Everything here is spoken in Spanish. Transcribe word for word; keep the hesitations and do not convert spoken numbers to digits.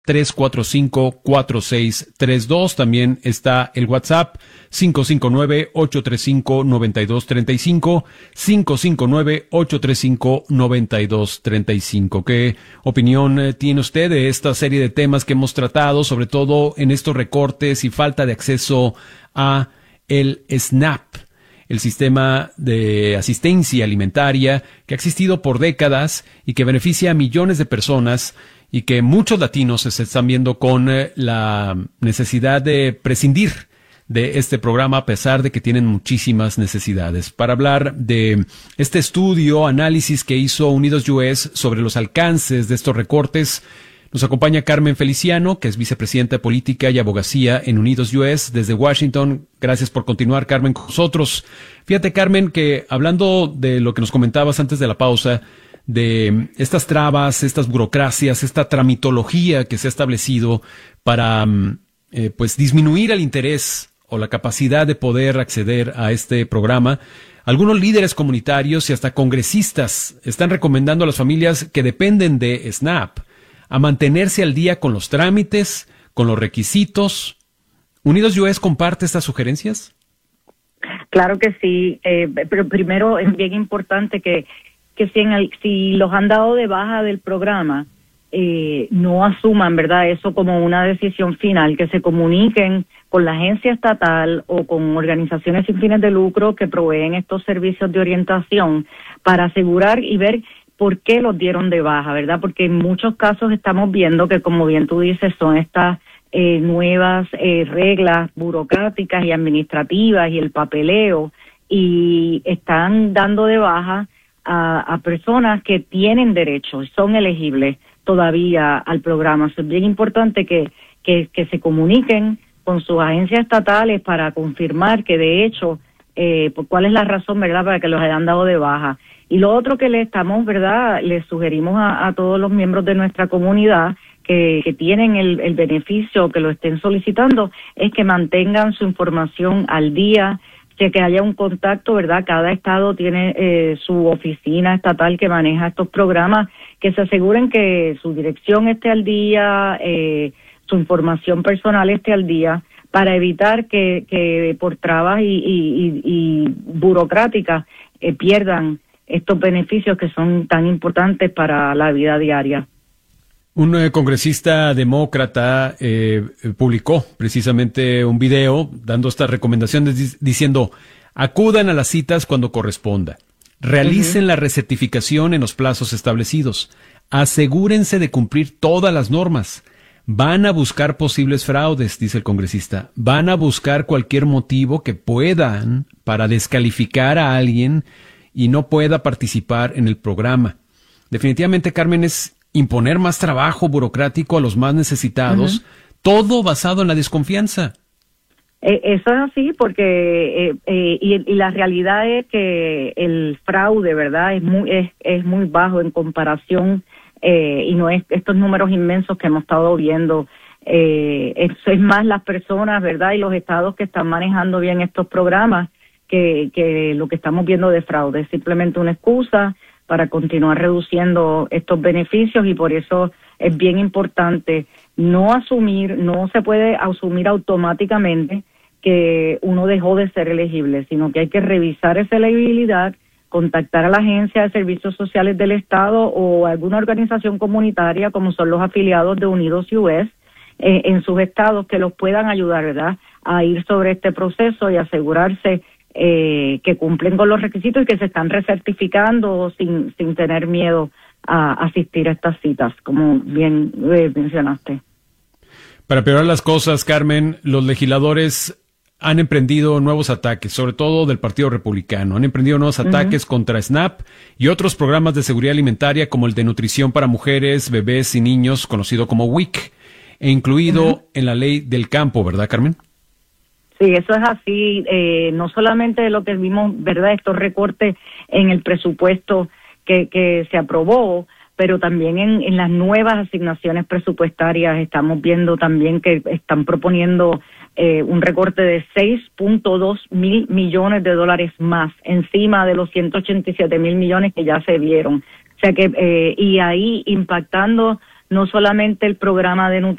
tres cuatro cinco, cuatro seis tres dos. También está el WhatsApp cinco cinco nueve, ocho tres cinco, nueve dos tres cinco, cinco cinco nueve, ocho tres cinco, nueve dos tres cinco. ¿Qué opinión eh, tiene usted de esta serie de temas que hemos tratado, sobre todo en estos recortes y falta de acceso a el SNAP, el sistema de asistencia alimentaria que ha existido por décadas y que beneficia a millones de personas, y que muchos latinos se están viendo con eh, la necesidad de prescindir de este programa a pesar de que tienen muchísimas necesidades? Para hablar de este estudio, análisis que hizo Unidos U S sobre los alcances de estos recortes, nos acompaña Carmen Feliciano, que es vicepresidenta de Política y Abogacía en Unidos U S desde Washington. Gracias por continuar, Carmen, con nosotros. Fíjate, Carmen, que hablando de lo que nos comentabas antes de la pausa, de estas trabas, estas burocracias, esta tramitología que se ha establecido para eh, pues disminuir el interés o la capacidad de poder acceder a este programa, algunos líderes comunitarios y hasta congresistas están recomendando a las familias que dependen de SNAP a mantenerse al día con los trámites, con los requisitos. ¿Unidos U S comparte estas sugerencias? Claro que sí, eh, pero primero es bien importante que que si, en el, si los han dado de baja del programa, eh, no asuman, ¿verdad?, eso como una decisión final, que se comuniquen con la agencia estatal o con organizaciones sin fines de lucro que proveen estos servicios de orientación para asegurar y ver por qué los dieron de baja, ¿verdad? Porque en muchos casos estamos viendo que, como bien tú dices, son estas eh, nuevas eh, reglas burocráticas y administrativas y el papeleo, y están dando de baja A, a personas que tienen derecho, son elegibles todavía al programa. Es bien importante que, que, que se comuniquen con sus agencias estatales para confirmar que de hecho, eh, pues, cuál es la razón, ¿verdad?, para que los hayan dado de baja. Y lo otro que le estamos, ¿verdad?, le sugerimos a, a todos los miembros de nuestra comunidad que, que tienen el, el beneficio, que lo estén solicitando, es que mantengan su información al día, que haya un contacto, ¿verdad? Cada estado tiene eh, su oficina estatal que maneja estos programas, que se aseguren que su dirección esté al día, eh, su información personal esté al día, para evitar que, que por trabas y, y, y, y burocráticas eh, pierdan estos beneficios que son tan importantes para la vida diaria. Un eh, congresista demócrata eh, publicó precisamente un video dando estas recomendaciones diciendo: acudan a las citas cuando corresponda, realicen uh-huh. la recertificación en los plazos establecidos, asegúrense de cumplir todas las normas, van a buscar posibles fraudes, dice el congresista, van a buscar cualquier motivo que puedan para descalificar a alguien y no pueda participar en el programa. Definitivamente, Carmen, es imponer más trabajo burocrático a los más necesitados, uh-huh. todo basado en la desconfianza. Eh, eso es así, porque eh, eh, y, y la realidad es que el fraude, ¿verdad?, es muy es, es muy bajo en comparación, eh, y no es estos números inmensos que hemos estado viendo. Eh, es, es más las personas, ¿verdad?, y los estados que están manejando bien estos programas que, que lo que estamos viendo de fraude. Es simplemente una excusa para continuar reduciendo estos beneficios, y por eso es bien importante no asumir, no se puede asumir automáticamente que uno dejó de ser elegible, sino que hay que revisar esa elegibilidad, contactar a la Agencia de Servicios Sociales del Estado o alguna organización comunitaria como son los afiliados de Unidos U S eh, en sus estados, que los puedan ayudar, ¿verdad?, a ir sobre este proceso y asegurarse Eh, que cumplen con los requisitos y que se están recertificando sin sin tener miedo a asistir a estas citas, como bien eh, mencionaste. Para empeorar las cosas, Carmen, los legisladores han emprendido nuevos ataques, sobre todo del Partido Republicano. Han emprendido nuevos ataques uh-huh. contra SNAP y otros programas de seguridad alimentaria como el de nutrición para mujeres, bebés y niños, conocido como W I C, e incluido uh-huh. en la ley del campo, ¿verdad, Carmen? Sí, eso es así. Eh, no solamente lo que vimos, ¿verdad?, estos recortes en el presupuesto que, que se aprobó, pero también en, en las nuevas asignaciones presupuestarias estamos viendo también que están proponiendo eh, un recorte de seis punto dos mil millones de dólares más, encima de los ciento ochenta y siete mil millones que ya se dieron. O sea que, eh, y ahí impactando no solamente el programa de nutrición,